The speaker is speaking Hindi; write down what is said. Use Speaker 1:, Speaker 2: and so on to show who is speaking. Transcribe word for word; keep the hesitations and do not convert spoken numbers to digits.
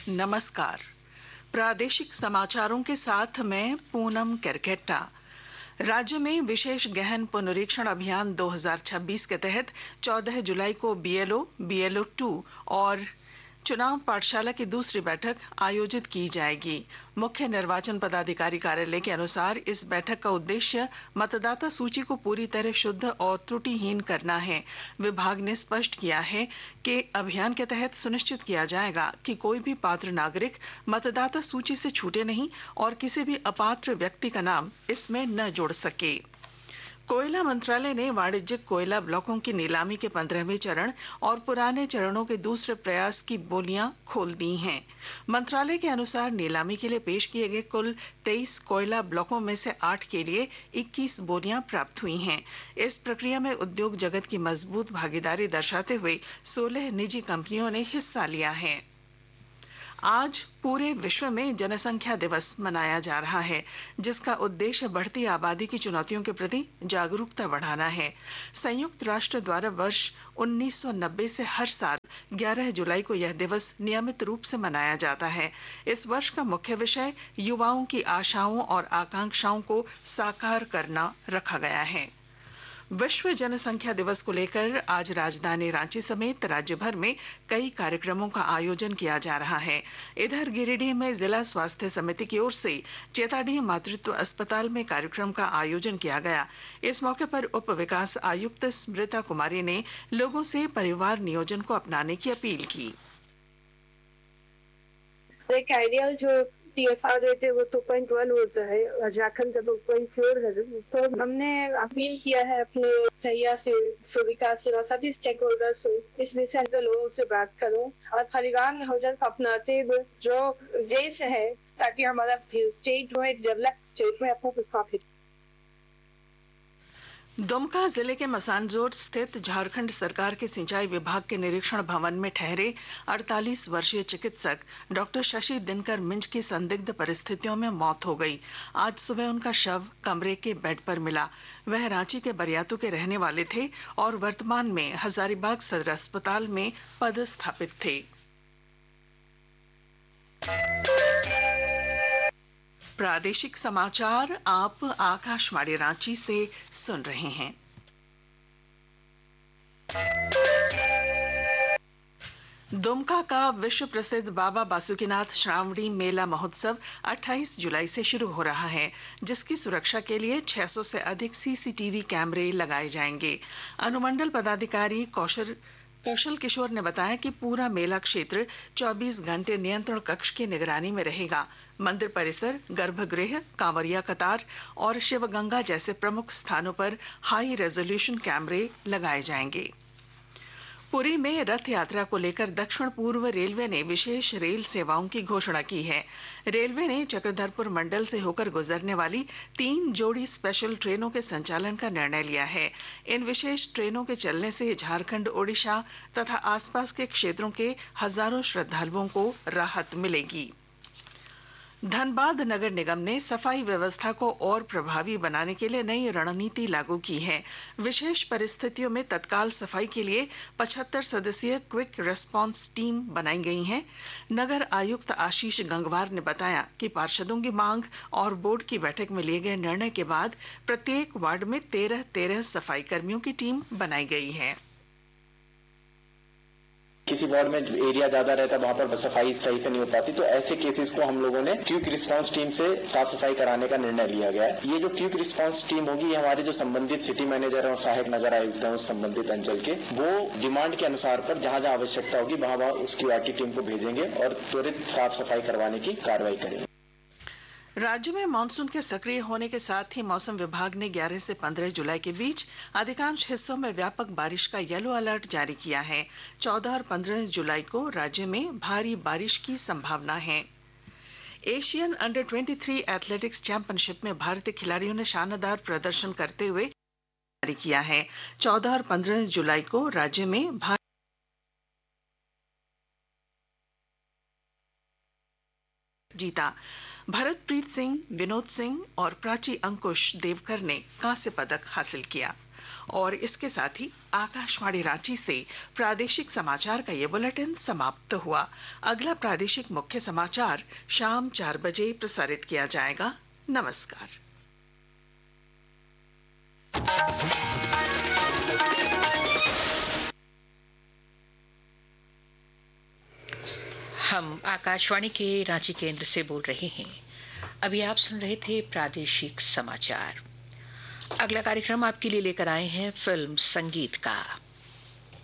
Speaker 1: नमस्कार। प्रादेशिक समाचारों के साथ मैं पूनम करकेट्टा। राज्य में विशेष गहन पुनरीक्षण अभियान दो हज़ार छब्बीस के तहत चौदह जुलाई को बीएलओ, बीएलओ टू और चुनाव पाठशाला की दूसरी बैठक आयोजित की जाएगी। मुख्य निर्वाचन पदाधिकारी कार्यालय के अनुसार इस बैठक का उद्देश्य मतदाता सूची को पूरी तरह शुद्ध और त्रुटिहीन करना है। विभाग ने स्पष्ट किया है कि अभियान के तहत सुनिश्चित किया जाएगा कि कोई भी पात्र नागरिक मतदाता सूची से छूटे नहीं और किसी भी अपात्र व्यक्ति का नाम इसमें न जोड़ सके। कोयला मंत्रालय ने वाणिज्यिक कोयला ब्लॉकों की नीलामी के पंद्रहवें चरण और पुराने चरणों के दूसरे प्रयास की बोलियां खोल दी हैं। मंत्रालय के अनुसार नीलामी के लिए पेश किए गए कुल तेईस कोयला ब्लॉकों में से आठ के लिए इक्कीस बोलियां प्राप्त हुई हैं। इस प्रक्रिया में उद्योग जगत की मजबूत भागीदारी दर्शाते हुए सोलह निजी कंपनियों ने हिस्सा लिया है। आज पूरे विश्व में जनसंख्या दिवस मनाया जा रहा है, जिसका उद्देश्य बढ़ती आबादी की चुनौतियों के प्रति जागरूकता बढ़ाना है। संयुक्त राष्ट्र द्वारा वर्ष उन्नीस सौ नब्बे से हर साल ग्यारह जुलाई को यह दिवस नियमित रूप से मनाया जाता है। इस वर्ष का मुख्य विषय युवाओं की आशाओं और आकांक्षाओं को साकार करना रखा गया है। विश्व जनसंख्या दिवस को लेकर आज राजधानी रांची समेत राज्य भर में कई कार्यक्रमों का आयोजन किया जा रहा है। इधर गिरिडीह में जिला स्वास्थ्य समिति की ओर से चेताडीह मातृत्व अस्पताल में कार्यक्रम का आयोजन किया गया। इस मौके पर उप विकास आयुक्त स्मृता कुमारी ने लोगों से परिवार नियोजन को अपनाने की अपील की।
Speaker 2: एक आइडियल जो टीएफआर देते वो टू पॉइंट वन होता है और झारखंड का टू पॉइंट फोर है। तो हमने अपील किया है अपने सैया से, विकास से और सभी स्टेक होल्डर से, इसमें से अंदर लोगों से बात करो और परिवार नियोजन को अपनाते हुए जो देश है ताकि हमारा स्टेट में डेवलप स्टेट में अपना स्थापित।
Speaker 1: दुमका जिले के मसानजोर स्थित झारखंड सरकार के सिंचाई विभाग के निरीक्षण भवन में ठहरे अड़तालीस वर्षीय चिकित्सक डॉक्टर शशि दिनकर मिंज की संदिग्ध परिस्थितियों में मौत हो गई। आज सुबह उनका शव कमरे के बेड पर मिला। वह रांची के बरियातू के रहने वाले थे और वर्तमान में हजारीबाग सदर अस्पताल में पदस्थापित थे। प्रादेशिक समाचार आप आकाशवाणी रांची से सुन रहे हैं। दुमका का विश्व प्रसिद्ध बाबा बासुकीनाथ श्रावणी मेला महोत्सव अट्ठाईस जुलाई से शुरू हो रहा है, जिसकी सुरक्षा के लिए छह सौ से अधिक सीसीटीवी कैमरे लगाए जाएंगे। अनुमंडल पदाधिकारी कौशल कौशल किशोर ने बताया कि पूरा मेला क्षेत्र चौबीस घंटे नियंत्रण कक्ष की निगरानी में रहेगा। मंदिर परिसर, गर्भगृह, कांवरिया कतार और शिवगंगा जैसे प्रमुख स्थानों पर हाई रेजोल्यूशन कैमरे लगाए जाएंगे। पुरी में रथ यात्रा को लेकर दक्षिण पूर्व रेलवे ने विशेष रेल सेवाओं की घोषणा की है। रेलवे ने चक्रधरपुर मंडल से होकर गुजरने वाली तीन जोड़ी स्पेशल ट्रेनों के संचालन का निर्णय लिया है। इन विशेष ट्रेनों के चलने से झारखंड, ओडिशा तथा आसपास के क्षेत्रों के हजारों श्रद्धालुओं को राहत मिलेगी। धनबाद नगर निगम ने सफाई व्यवस्था को और प्रभावी बनाने के लिए नई रणनीति लागू की है। विशेष परिस्थितियों में तत्काल सफाई के लिए पचहत्तर सदस्यीय क्विक रिस्पांस टीम बनाई गई है। नगर आयुक्त आशीष गंगवार ने बताया कि पार्षदों की मांग और बोर्ड की बैठक में लिए गए निर्णय के बाद प्रत्येक वार्ड में तेरह तेरह सफाई कर्मियों की टीम बनाई गई है।
Speaker 3: किसी वार्ड में एरिया ज्यादा रहता है, वहां पर सफाई सही से नहीं हो पाती, तो ऐसे केसेस को हम लोगों ने क्विक रिस्पांस टीम से साफ सफाई कराने का निर्णय लिया गया है। ये जो क्विक रिस्पांस टीम होगी, ये हमारे जो संबंधित सिटी मैनेजर और सहायक नगर आयुक्त हैं उस संबंधित अंचल के, वो डिमांड के अनुसार पर जहां जहां आवश्यकता होगी वहां वहां उस क्यूआरटी टीम को भेजेंगे और त्वरित साफ सफाई करवाने की कार्रवाई करेंगे।
Speaker 1: राज्य में मानसून के सक्रिय होने के साथ ही मौसम विभाग ने ग्यारह से पंद्रह जुलाई के बीच अधिकांश हिस्सों में व्यापक बारिश का येलो अलर्ट जारी किया है। चौदह और पंद्रह जुलाई को राज्य में भारी बारिश की संभावना है। एशियन अंडर तेईस एथलेटिक्स चैंपियनशिप में भारतीय खिलाड़ियों ने शानदार प्रदर्शन करते हुए जारी किया है। चौदह और पंद्रह जुलाई को राज्य में भारी जीता। भरतप्रीत सिंह, विनोद सिंह और प्राची अंकुश देवकर ने कांस्य पदक हासिल किया। और इसके साथ ही आकाशवाणी रांची से प्रादेशिक समाचार का ये बुलेटिन समाप्त हुआ। अगला प्रादेशिक मुख्य समाचार शाम चार बजे प्रसारित किया जाएगा। नमस्कार।
Speaker 4: हम आकाशवाणी के रांची केंद्र से बोल रहे हैं। अभी आप सुन रहे थे प्रादेशिक समाचार। अगला कार्यक्रम आपके लिए लेकर आए हैं फिल्म संगीत का।